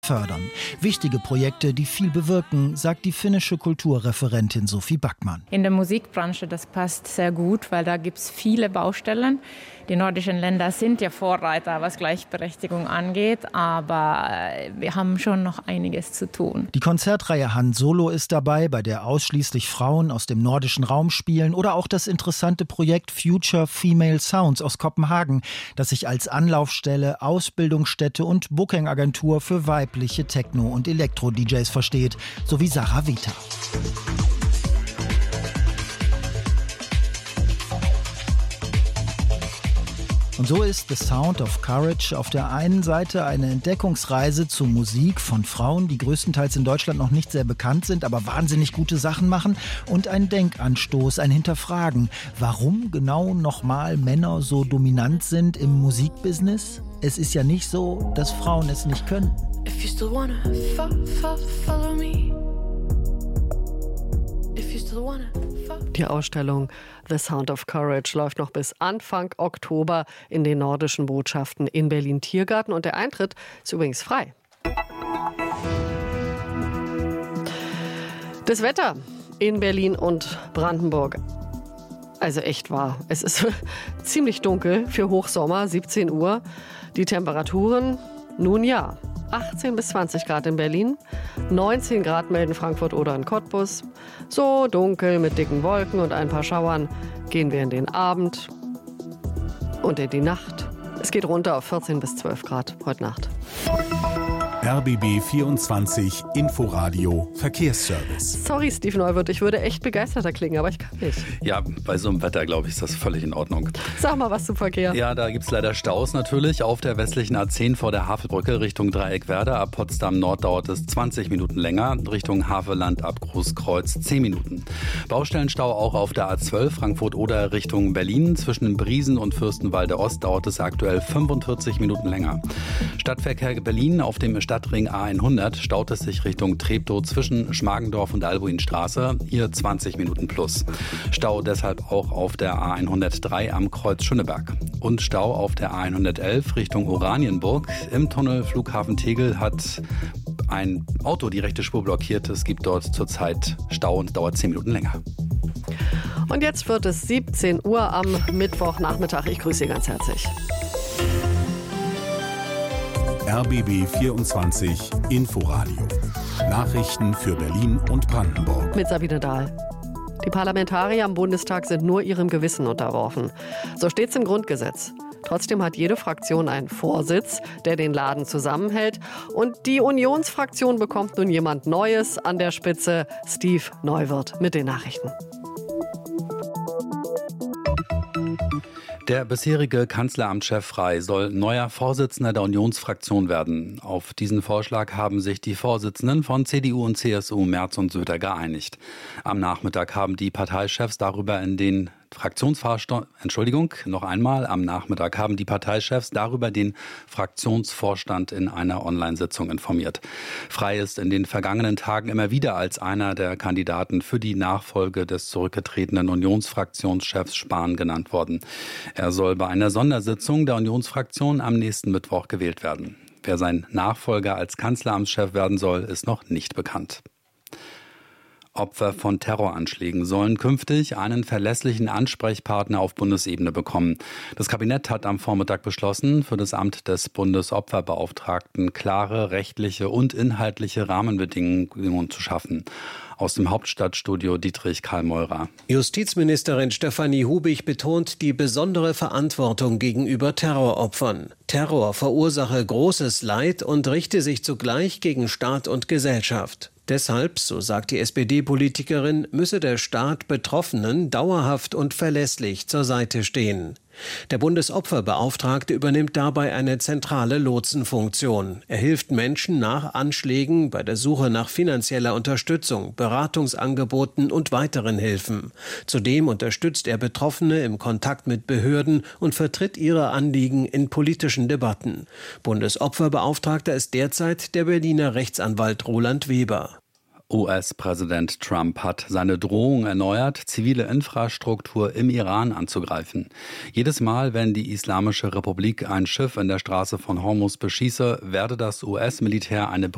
fördern. Wichtige Projekte, die viel bewirken, sagt die finnische Kulturreferentin Sophie Backman. In der Musikbranche, das passt sehr gut, weil da gibt es viele Baustellen. Die nordischen Länder sind ja Vorreiter, was Gleichberechtigung angeht, aber wir haben schon noch einiges zu tun. Die Konzertreihe Han Solo ist dabei, bei der ausschließlich Frauen aus dem nordischen Raum spielen, oder auch das interessante Projekt Future Female Sounds aus Kopenhagen, das sich als Anlaufstelle, Ausbildungsstätte und Bookingagentur für weibliche Techno- und Elektro-DJs versteht, sowie Sarah Vita. Und so ist The Sound of Courage auf der einen Seite eine Entdeckungsreise zur Musik von Frauen, die größtenteils in Deutschland noch nicht sehr bekannt sind, aber wahnsinnig gute Sachen machen, und ein Denkanstoß, ein Hinterfragen, warum genau nochmal Männer so dominant sind im Musikbusiness. Es ist ja nicht so, dass Frauen es nicht können. If you still wanna follow me. If you still wanna. Die Ausstellung The Sound of Courage läuft noch bis Anfang Oktober in den nordischen Botschaften in Berlin-Tiergarten, und der Eintritt ist übrigens frei. Das Wetter in Berlin und Brandenburg. Also echt wahr. Es ist ziemlich dunkel für Hochsommer, 17 Uhr. Die Temperaturen, nun ja, 18 bis 20 Grad in Berlin, 19 Grad melden Frankfurt oder in Cottbus. So dunkel mit dicken Wolken und ein paar Schauern gehen wir in den Abend und in die Nacht. Es geht runter auf 14 bis 12 Grad heute Nacht. RBB 24 Inforadio Verkehrsservice. Sorry, Steve Neuwirth, ich würde echt begeisterter klingen, aber ich kann nicht. Ja, bei so einem Wetter, glaube ich, ist das völlig in Ordnung. Sag mal was zum Verkehr. Ja, da gibt es leider Staus natürlich. Auf der westlichen A10 vor der Havelbrücke Richtung Dreieckwerder. Ab Potsdam Nord dauert es 20 Minuten länger. Richtung Havelland ab Großkreuz 10 Minuten. Baustellenstau auch auf der A12 Frankfurt-Oder Richtung Berlin. Zwischen Briesen und Fürstenwalde Ost dauert es aktuell 45 Minuten länger. Stadtverkehr Berlin auf dem Stadtring A100 staut es sich Richtung Treptow zwischen Schmargendorf und Albuinstraße, hier 20 Minuten plus. Stau deshalb auch auf der A103 am Kreuz Schöneberg. Und Stau auf der A111 Richtung Oranienburg. Im Tunnel Flughafen Tegel hat ein Auto die rechte Spur blockiert. Es gibt dort zurzeit Stau und dauert 10 Minuten länger. Und jetzt wird es 17 Uhr am Mittwochnachmittag. Ich grüße Sie ganz herzlich. RBB 24 Inforadio. Nachrichten für Berlin und Brandenburg. Mit Sabine Dahl. Die Parlamentarier am Bundestag sind nur ihrem Gewissen unterworfen. So steht es im Grundgesetz. Trotzdem hat jede Fraktion einen Vorsitz, der den Laden zusammenhält. Und die Unionsfraktion bekommt nun jemand Neues an der Spitze, Steve Neuwirth mit den Nachrichten. Der bisherige Kanzleramtschef Frey soll neuer Vorsitzender der Unionsfraktion werden. Auf diesen Vorschlag haben sich die Vorsitzenden von CDU und CSU Merz und Söder geeinigt. Am Nachmittag haben die Parteichefs darüber den Fraktionsvorstand in einer Online-Sitzung informiert. Frey ist in den vergangenen Tagen immer wieder als einer der Kandidaten für die Nachfolge des zurückgetretenen Unionsfraktionschefs Spahn genannt worden. Er soll bei einer Sondersitzung der Unionsfraktion am nächsten Mittwoch gewählt werden. Wer sein Nachfolger als Kanzleramtschef werden soll, ist noch nicht bekannt. Opfer von Terroranschlägen sollen künftig einen verlässlichen Ansprechpartner auf Bundesebene bekommen. Das Kabinett hat am Vormittag beschlossen, für das Amt des Bundesopferbeauftragten klare rechtliche und inhaltliche Rahmenbedingungen zu schaffen. Aus dem Hauptstadtstudio Dietrich Karl Meurer. Justizministerin Stefanie Hubig betont die besondere Verantwortung gegenüber Terroropfern. Terror verursache großes Leid und richte sich zugleich gegen Staat und Gesellschaft. Deshalb, so sagt die SPD-Politikerin, müsse der Staat Betroffenen dauerhaft und verlässlich zur Seite stehen. Der Bundesopferbeauftragte übernimmt dabei eine zentrale Lotsenfunktion. Er hilft Menschen nach Anschlägen bei der Suche nach finanzieller Unterstützung, Beratungsangeboten und weiteren Hilfen. Zudem unterstützt er Betroffene im Kontakt mit Behörden und vertritt ihre Anliegen in politischen Debatten. Bundesopferbeauftragter ist derzeit der Berliner Rechtsanwalt Roland Weber. US-Präsident Trump hat seine Drohung erneuert, zivile Infrastruktur im Iran anzugreifen. Jedes Mal, wenn die Islamische Republik ein Schiff in der Straße von Hormuz beschieße, werde das US-Militär eine